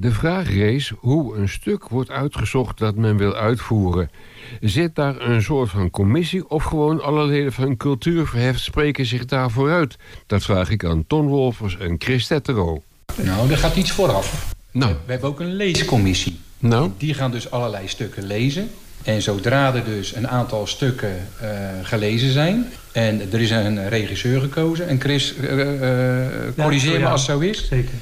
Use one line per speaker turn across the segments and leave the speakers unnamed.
De vraag rees hoe een stuk wordt uitgezocht dat men wil uitvoeren. Zit daar een soort van commissie of gewoon alle leden van Cultuurverheft spreken zich daarvoor uit? Dat vraag ik aan Ton Wolfers en Chris Tettero.
Nou, er gaat iets vooraf.
Nou.
We hebben ook een leescommissie.
Nou?
Die gaan dus allerlei stukken lezen. En zodra er dus een aantal stukken gelezen zijn... en er is een regisseur gekozen... en Chris, corrigeer me als het zo is.
Zeker.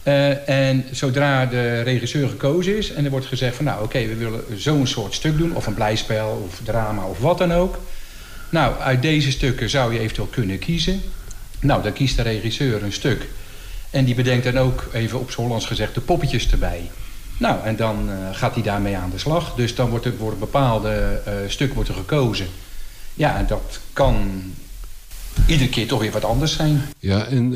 En zodra de regisseur gekozen is... en er wordt gezegd van nou oké, we willen zo'n soort stuk doen... of een blijspel of drama of wat dan ook. Nou, uit deze stukken zou je eventueel kunnen kiezen. Nou, dan kiest de regisseur een stuk... en die bedenkt dan ook, even op z'n Hollands gezegd... de poppetjes erbij. Nou, en dan gaat hij daarmee aan de slag. Dus dan wordt een bepaalde stuk wordt er gekozen. Ja, en dat kan iedere keer toch weer wat anders zijn.
Ja, en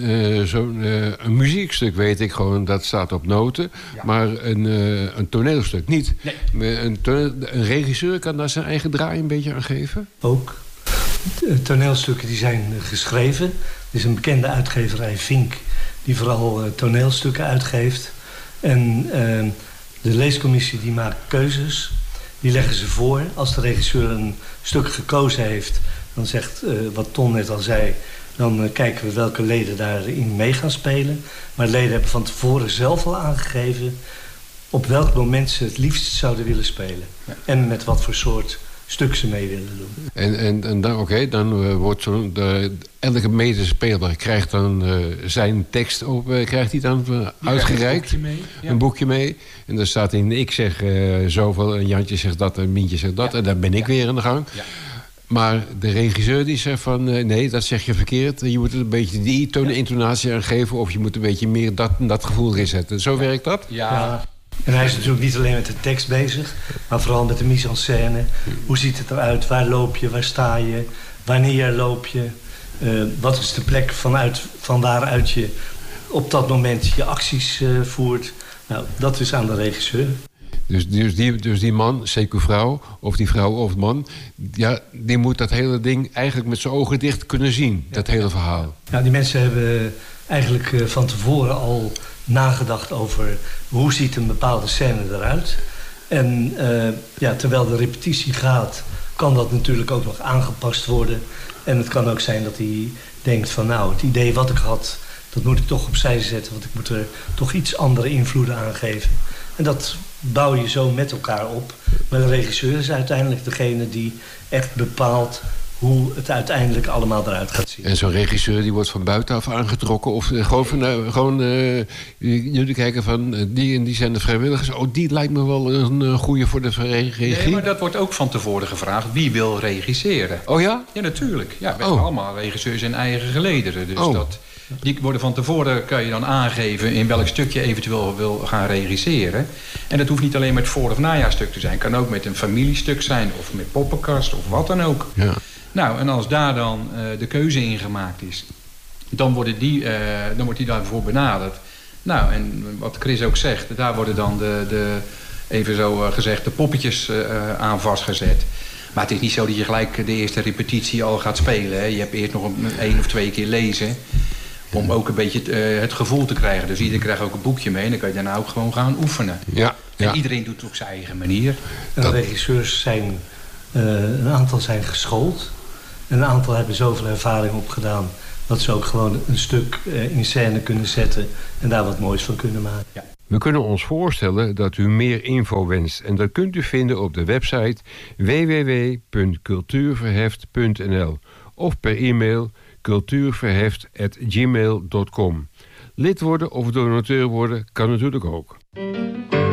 een muziekstuk weet ik gewoon, dat staat op noten. Ja. Maar een toneelstuk niet. Nee. Een regisseur kan daar zijn eigen draai een beetje aan geven?
Ook. De toneelstukken die zijn geschreven. Er is een bekende uitgeverij, Vink... die vooral toneelstukken uitgeeft. En de leescommissie die maakt keuzes. Die leggen ze voor. Als de regisseur een stuk gekozen heeft... dan zegt, wat Ton net al zei... dan kijken we welke leden daarin mee gaan spelen. Maar de leden hebben van tevoren zelf al aangegeven... op welk moment ze het liefst zouden willen spelen. Ja. En met wat voor soort stuk ze mee willen doen.
En dan, dan wordt elke medespeler krijgt dan zijn tekst op, krijgt hij dan uitgereikt. Een boekje mee. En dan staat in, ik zeg zoveel, en Jantje zegt dat, en Mientje zegt dat. Ja. En dan ben ik weer aan de gang. Ja. Maar de regisseur die zegt van, nee, dat zeg je verkeerd. Je moet er een beetje die intonatie aan geven... of je moet een beetje meer dat gevoel erin zetten. Zo werkt dat?
Ja. En hij is natuurlijk niet alleen met de tekst bezig... maar vooral met de mise en scène. Hoe ziet het eruit? Waar loop je? Waar sta je? Wanneer loop je? Wat is de plek van waaruit je op dat moment je acties voert? Nou, dat is aan de regisseur.
Dus die man, zeker vrouw, of die vrouw of man... ja, die moet dat hele ding eigenlijk met zijn ogen dicht kunnen zien. Ja. Dat hele verhaal.
Ja, die mensen hebben eigenlijk van tevoren al nagedacht over... hoe ziet een bepaalde scène eruit. En terwijl de repetitie gaat... kan dat natuurlijk ook nog aangepast worden. En het kan ook zijn dat hij denkt van... nou, het idee wat ik had, dat moet ik toch opzij zetten... want ik moet er toch iets andere invloeden aan geven. En dat bouw je zo met elkaar op. Maar de regisseur is uiteindelijk degene die echt bepaalt... hoe het uiteindelijk allemaal eruit gaat zien.
En zo'n regisseur die wordt van buitenaf aangetrokken... of gewoon jullie kijken van... die en die zijn de vrijwilligers. Oh, die lijkt me wel een goeie voor de regie.
Nee, maar dat wordt ook van tevoren gevraagd. Wie wil regisseren?
Oh ja?
Ja, natuurlijk. Ja, we hebben allemaal regisseurs in eigen gelederen. Dus die worden van tevoren, kan je dan aangeven... in welk stuk je eventueel wil gaan regisseren. En dat hoeft niet alleen met voor- of najaarstuk te zijn. Het kan ook met een familiestuk zijn... of met poppenkast of wat dan ook. Ja. Nou, en als daar dan de keuze in gemaakt is... dan wordt die daarvoor benaderd. Nou, en wat Chris ook zegt... daar worden dan even zo gezegd de poppetjes aan vastgezet. Maar het is niet zo dat je gelijk de eerste repetitie al gaat spelen. Hè. Je hebt eerst nog één of twee keer lezen... om ook een beetje het gevoel te krijgen. Dus iedereen krijgt ook een boekje mee... en dan kan je daarna ook gewoon gaan oefenen. Ja, en iedereen doet het op zijn eigen manier.
En de regisseurs zijn... een aantal zijn geschoold... Een aantal hebben zoveel ervaring opgedaan... dat ze ook gewoon een stuk in scène kunnen zetten... en daar wat moois van kunnen maken. Ja.
We kunnen ons voorstellen dat u meer info wenst... en dat kunt u vinden op de website www.cultuurverheft.nl... of per e-mail cultuurverheft@gmail.com. Lid worden of donateur worden kan natuurlijk ook.